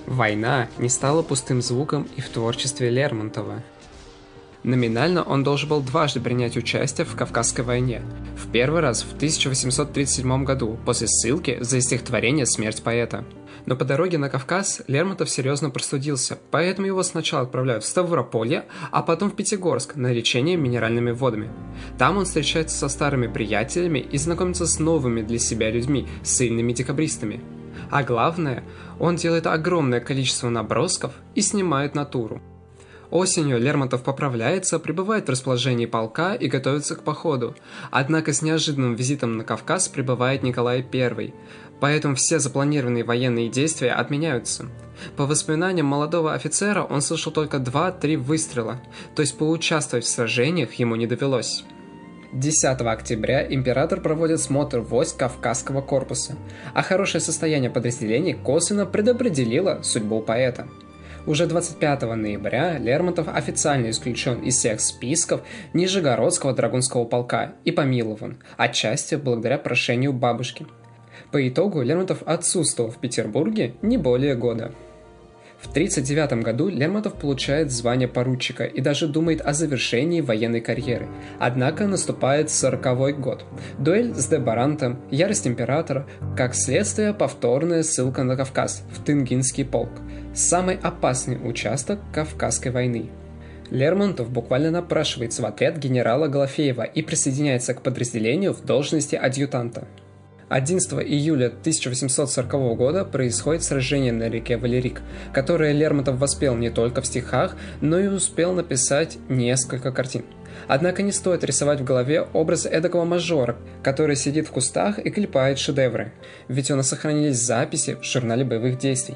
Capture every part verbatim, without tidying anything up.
Война не стала пустым звуком и в творчестве Лермонтова. Номинально он должен был дважды принять участие в Кавказской войне. В первый раз в тысяча восемьсот тридцать седьмом году, после ссылки за стихотворение «Смерть поэта». Но по дороге на Кавказ Лермонтов серьезно простудился, поэтому его сначала отправляют в Ставрополье, а потом в Пятигорск на лечение минеральными водами. Там он встречается со старыми приятелями и знакомится с новыми для себя людьми, сильными декабристами. А главное, он делает огромное количество набросков и снимает натуру. Осенью Лермонтов поправляется, прибывает в расположении полка и готовится к походу. Однако с неожиданным визитом на Кавказ прибывает Николай Первый, поэтому все запланированные военные действия отменяются. По воспоминаниям молодого офицера, он слышал только два-три выстрела, то есть поучаствовать в сражениях ему не довелось. десятого октября император проводит смотр войск Кавказского корпуса, а хорошее состояние подразделений косвенно предопределило судьбу поэта. Уже двадцать пятого ноября Лермонтов официально исключен из всех списков Нижегородского драгунского полка и помилован, отчасти благодаря прошению бабушки. По итогу Лермонтов отсутствовал в Петербурге не более года. В тридцать девятом году Лермонтов получает звание поручика и даже думает о завершении военной карьеры. Однако наступает сороковой год. Дуэль с де Барантом, ярость императора, как следствие повторная ссылка на Кавказ, в Тенгинский полк. Самый опасный участок Кавказской войны. Лермонтов буквально напрашивается в отряд генерала Голофеева и присоединяется к подразделению в должности адъютанта. одиннадцатого июля тысяча восемьсот сорокового года происходит сражение на реке Валерик, которое Лермонтов воспел не только в стихах, но и успел написать несколько картин. Однако не стоит рисовать в голове образ эдакого мажора, который сидит в кустах и клепает шедевры, ведь у нас сохранились записи в журнале боевых действий.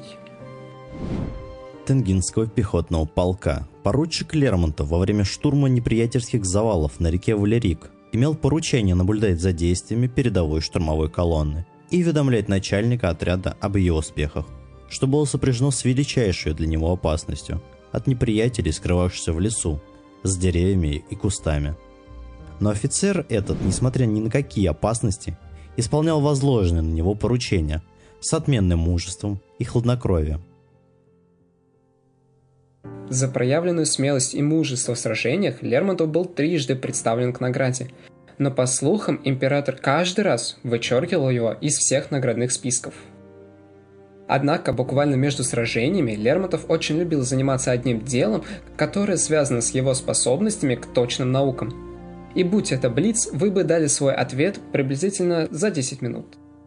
Тенгинского пехотного полка поручик Лермонтов во время штурма неприятельских завалов на реке Валерик имел поручение наблюдать за действиями передовой штурмовой колонны и уведомлять начальника отряда об ее успехах, что было сопряжено с величайшей для него опасностью от неприятелей, скрывавшихся в лесу, с деревьями и кустами. Но офицер этот, несмотря ни на какие опасности, исполнял возложенные на него поручения с отменным мужеством и хладнокровием. За проявленную смелость и мужество в сражениях Лермонтов был трижды представлен к награде, но, по слухам, император каждый раз вычеркивал его из всех наградных списков. Однако, буквально между сражениями Лермонтов очень любил заниматься одним делом, которое связано с его способностями к точным наукам. И будь это блиц, вы бы дали свой ответ приблизительно за десять минут.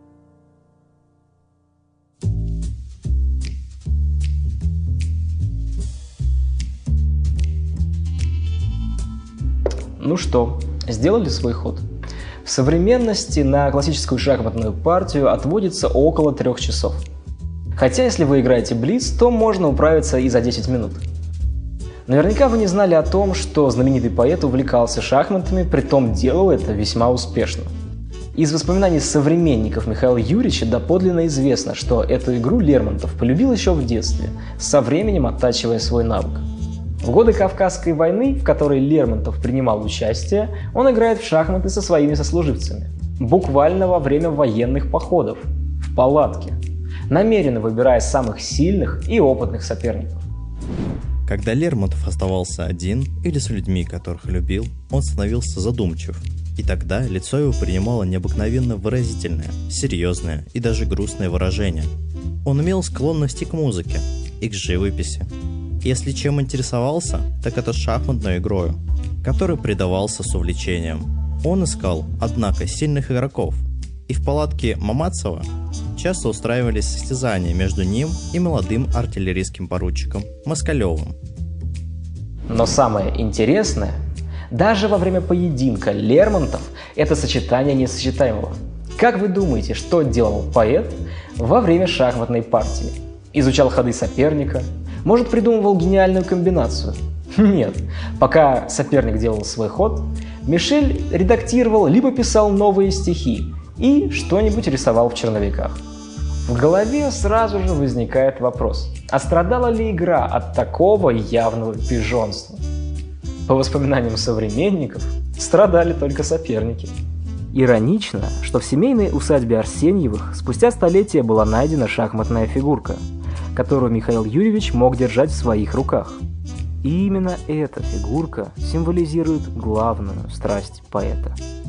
Ну что, сделали свой ход? В современности на классическую шахматную партию отводится около трех часов. Хотя, если вы играете блиц, то можно управиться и за десять минут. Наверняка вы не знали о том, что знаменитый поэт увлекался шахматами, притом делал это весьма успешно. Из воспоминаний современников Михаила Юрьевича доподлинно известно, что эту игру Лермонтов полюбил еще в детстве, со временем оттачивая свой навык. В годы Кавказской войны, в которой Лермонтов принимал участие, он играет в шахматы со своими сослуживцами. Буквально во время военных походов, в палатке, намеренно выбирая самых сильных и опытных соперников. Когда Лермонтов оставался один или с людьми, которых любил, он становился задумчив. И тогда лицо его принимало необыкновенно выразительное, серьезное и даже грустное выражение. Он имел склонности к музыке и к живописи. Если чем интересовался, так это шахматной игрою, которой предавался с увлечением. Он искал, однако, сильных игроков, и в палатке Мамацева часто устраивались состязания между ним и молодым артиллерийским поручиком Москалевым. Но самое интересное, даже во время поединка Лермонтов – это сочетание несочетаемого. Как вы думаете, что делал поэт во время шахматной партии? Изучал ходы соперника? Может, придумывал гениальную комбинацию? Нет. Пока соперник делал свой ход, Мишель редактировал либо писал новые стихи и что-нибудь рисовал в черновиках. В голове сразу же возникает вопрос, а страдала ли игра от такого явного пижонства? По воспоминаниям современников, страдали только соперники. Иронично, что в семейной усадьбе Арсеньевых спустя столетия была найдена шахматная фигурка. которую Михаил Юрьевич мог держать в своих руках. И именно эта фигурка символизирует главную страсть поэта.